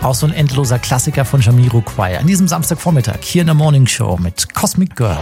Auch so ein endloser Klassiker von Jamiroquai. An diesem Samstagvormittag hier in der Morning Show mit Cosmic Girl.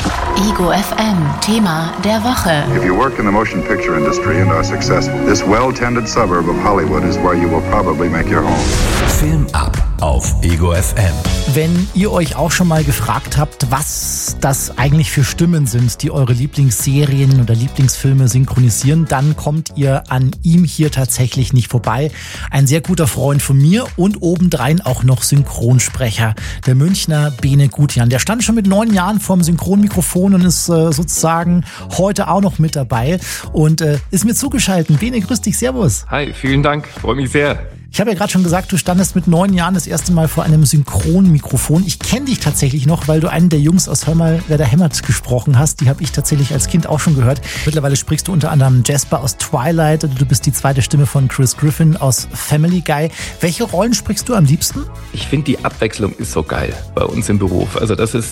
Ego FM, Thema der Woche. If you work in the motion picture industry and are successful, this well-tended suburb of Hollywood is where you will probably make your home. Film ab auf Ego FM. Wenn ihr euch auch schon mal gefragt habt, was das eigentlich für Stimmen sind, die eure Lieblingsserien oder Lieblingsfilme synchronisieren, dann kommt ihr an ihm hier tatsächlich nicht vorbei. Ein sehr guter Freund von mir und obendrein auch noch Synchronsprecher, der Münchner Bene Gutjan. Der stand schon mit 9 Jahren vorm Synchronmikrofon und ist sozusagen heute auch noch mit dabei und ist mir zugeschaltet. Bene, grüß dich, servus. Hi, vielen Dank, freue mich sehr. Ich habe ja gerade schon gesagt, du standest mit 9 Jahren das erste Mal vor einem Synchronmikrofon. Ich kenne dich tatsächlich noch, weil du einen der Jungs aus Hör mal, wer da hämmert gesprochen hast. Die habe ich tatsächlich als Kind auch schon gehört. Mittlerweile sprichst du unter anderem Jasper aus Twilight oder du bist die zweite Stimme von Chris Griffin aus Family Guy. Welche Rollen sprichst du am liebsten? Ich finde, die Abwechslung ist so geil bei uns im Beruf. Also das ist,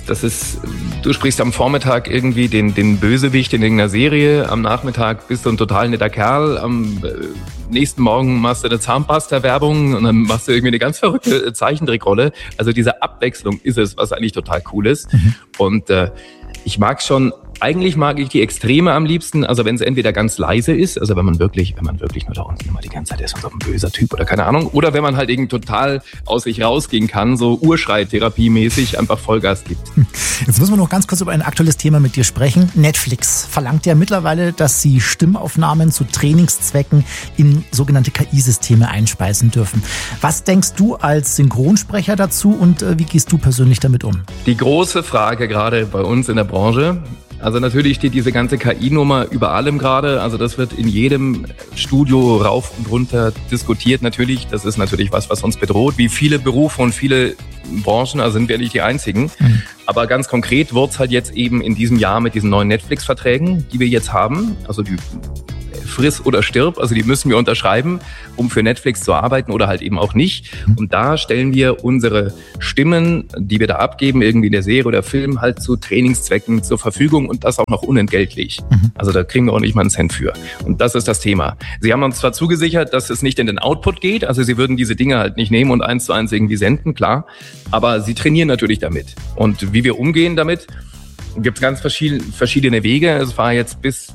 du sprichst am Vormittag irgendwie den Bösewicht in irgendeiner Serie, am Nachmittag bist du ein total netter Kerl, am nächsten Morgen machst du eine Zahnpasta-Werbung und dann machst du irgendwie eine ganz verrückte Zeichentrickrolle. Also diese Abwechslung ist es, was eigentlich total cool ist. Und ich mag schon, eigentlich mag ich die Extreme am liebsten, also wenn es entweder ganz leise ist, also wenn man wirklich nur da unten immer die ganze Zeit ist und so ein böser Typ oder keine Ahnung, oder wenn man halt irgendwie total aus sich rausgehen kann, so Urschrei-Therapie-mäßig einfach Vollgas gibt. Jetzt müssen wir noch ganz kurz über ein aktuelles Thema mit dir sprechen. Netflix verlangt ja mittlerweile, dass sie Stimmaufnahmen zu Trainingszwecken in sogenannte KI-Systeme einspeisen dürfen. Was denkst du als Synchronsprecher dazu und wie gehst du persönlich damit um? Die große Frage gerade bei uns in der Branche, also natürlich steht diese ganze KI-Nummer über allem gerade. Also das wird in jedem Studio rauf und runter diskutiert natürlich. Das ist natürlich was uns bedroht. Wie viele Berufe und viele Branchen, also sind wir nicht die einzigen. Aber ganz konkret wird's halt jetzt eben in diesem Jahr mit diesen neuen Netflix-Verträgen, die wir jetzt haben, also die friss oder stirb, also die müssen wir unterschreiben, um für Netflix zu arbeiten oder halt eben auch nicht. Und da stellen wir unsere Stimmen, die wir da abgeben, irgendwie in der Serie oder Film, halt zu Trainingszwecken zur Verfügung und das auch noch unentgeltlich. Also da kriegen wir auch nicht mal einen Cent für. Und das ist das Thema. Sie haben uns zwar zugesichert, dass es nicht in den Output geht, also sie würden diese Dinge halt nicht nehmen und 1:1 irgendwie senden, klar, aber sie trainieren natürlich damit. Und wie wir umgehen damit, gibt es ganz verschiedene Wege. Es war jetzt bis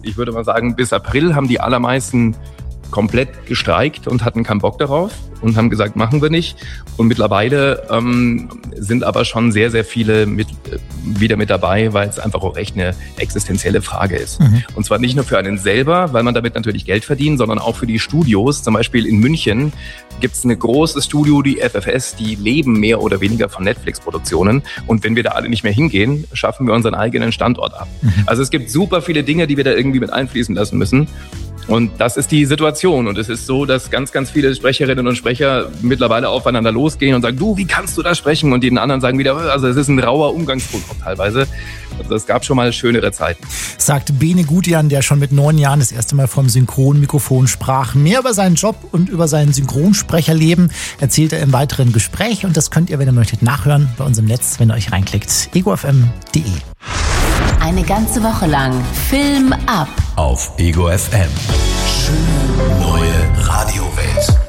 April haben die allermeisten komplett gestreikt und hatten keinen Bock darauf und haben gesagt, machen wir nicht. Und mittlerweile sind aber schon sehr, sehr viele wieder mit dabei, weil es einfach auch echt eine existenzielle Frage ist. Und zwar nicht nur für einen selber, weil man damit natürlich Geld verdient, sondern auch für die Studios. Zum Beispiel in München gibt es ein großes Studio, die FFS, die leben mehr oder weniger von Netflix-Produktionen. Und wenn wir da alle nicht mehr hingehen, schaffen wir unseren eigenen Standort ab. Also es gibt super viele Dinge, die wir da irgendwie mit einfließen lassen müssen. Und das ist die Situation. Und es ist so, dass ganz, ganz viele Sprecherinnen und Sprecher mittlerweile aufeinander losgehen und sagen, du, wie kannst du da sprechen? Und den anderen sagen wieder, also es ist ein rauer Umgangston teilweise. Also es gab schon mal schönere Zeiten. Sagt Bene Gutjan, der schon mit 9 Jahren das erste Mal vom Synchronmikrofon sprach. Mehr über seinen Job und über sein Synchronsprecherleben erzählt er im weiteren Gespräch. Und das könnt ihr, wenn ihr möchtet, nachhören bei uns im Netz, wenn ihr euch reinklickt. egofm.de. Eine ganze Woche lang Film ab Auf Ego FM. Schöne neue Radiowelt.